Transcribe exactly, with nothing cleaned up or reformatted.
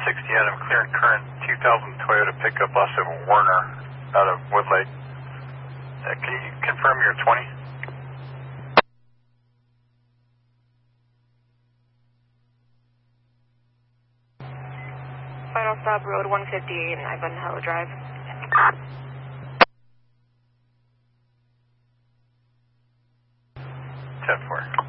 sixty Adam, clear and current, two thousand Toyota pickup, lost of Warner out of Woodlake. Uh, can you confirm your twenty? Final stop, Road one fifty-eight, Ivanhoe Drive. ten four.